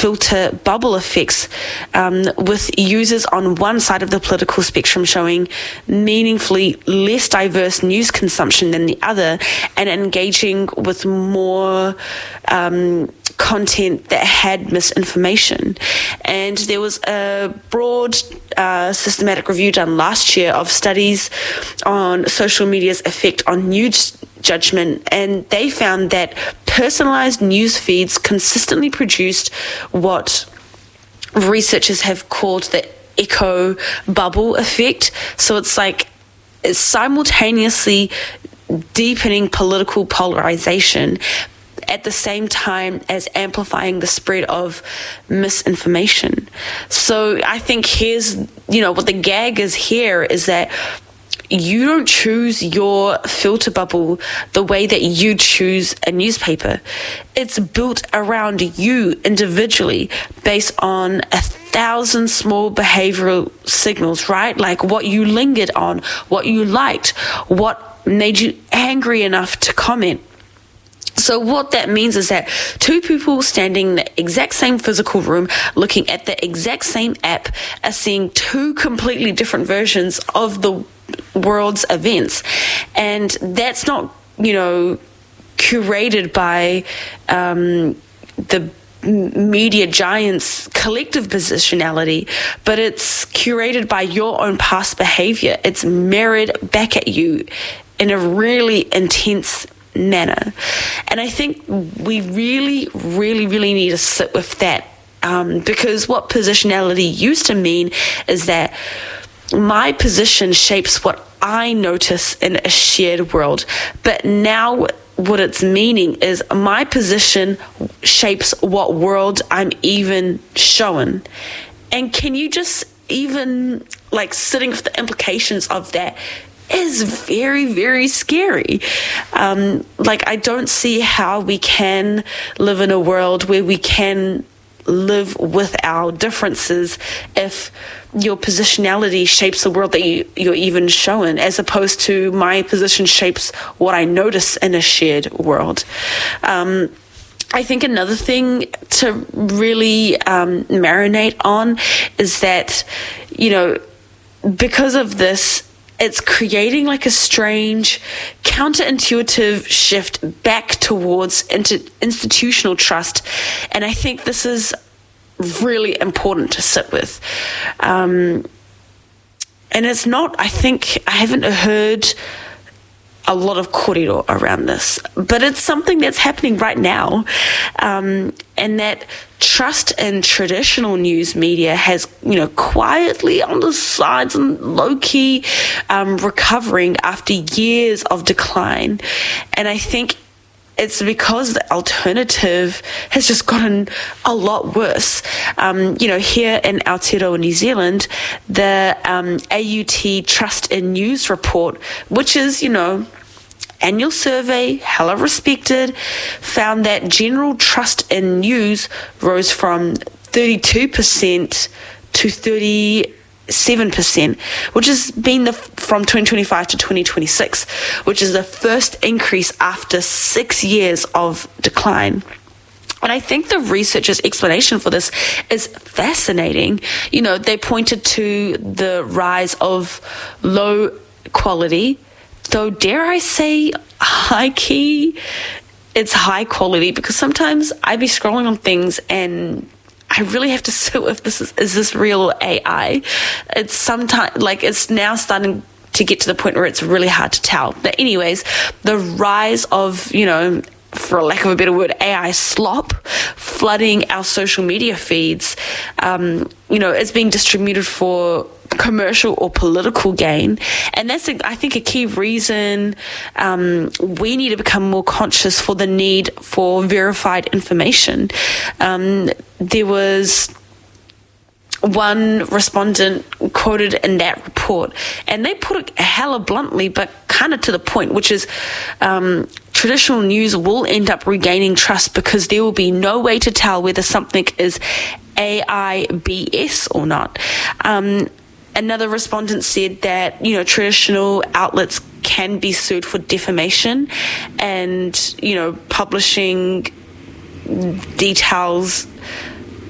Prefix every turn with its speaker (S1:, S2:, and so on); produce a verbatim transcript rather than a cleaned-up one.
S1: filter bubble effects, um, with users on one side of the political spectrum showing meaningfully less diverse news consumption than the other, and engaging with more um, content that had misinformation. And there was a broad uh, systematic review done last year of studies on social media's effect on news judgment, and they found that personalized news feeds consistently produced what researchers have called the echo bubble effect. So it's like it's simultaneously deepening political polarization at the same time as amplifying the spread of misinformation. So I think here's, you know, what the gag is here is that you don't choose your filter bubble the way that you choose a newspaper. It's built around you individually based on a thousand small behavioral signals, right? Like what you lingered on, what you liked, what made you angry enough to comment. So what that means is that two people standing in the exact same physical room looking at the exact same app are seeing two completely different versions of the world's events. And that's not, you know, curated by um, the media giants' collective positionality, but it's curated by your own past behavior. It's mirrored back at you in a really intense manner. And I think we really, really, really need to sit with that, um, because what positionality used to mean is that my position shapes what I notice in a shared world. But now what it's meaning is my position shapes what world I'm even shown. And can you just even like sitting with the implications of that is very, very scary. Um, like, I don't see how we can live in a world where we can live with our differences if your positionality shapes the world that you, you're even shown, as opposed to my position shapes what I notice in a shared world. Um, I think another thing to really um, marinate on is that, you know, because of this, it's creating like a strange counterintuitive shift back towards into institutional trust. And I think this is really important to sit with. Um, and it's not, I think, I haven't heard a lot of kōrero around this, but it's something that's happening right now. Um, and that trust in traditional news media has, you know, quietly on the sides and low-key um, recovering after years of decline. And I think it's because the alternative has just gotten a lot worse. Um, you know, here in Aotearoa, New Zealand, the um, A U T Trust in News report, which is, you know, annual survey, hella respected, found that general trust in news rose from thirty-two percent to thirty-seven percent, which has been the from twenty twenty-five to twenty twenty-six, which is the first increase after six years of decline. And I think the researchers' explanation for this is fascinating. You know, they pointed to the rise of low quality, though dare I say high key, it's high quality, because sometimes I be scrolling on things and I really have to sit with this. Is, is this real A I? It's sometimes like it's now starting to get to the point where it's really hard to tell. But anyways, the rise of, you know, for lack of a better word, A I slop flooding our social media feeds, um, you know, it's being distributed for commercial or political gain. And that's, I think, a key reason um, we need to become more conscious for the need for verified information. Um, there was one respondent quoted in that report, and they put it hella bluntly, but kind of to the point, which is um, traditional news will end up regaining trust because there will be no way to tell whether something is A I B S or not. Um, another respondent said that, you know, traditional outlets can be sued for defamation, and, you know, publishing details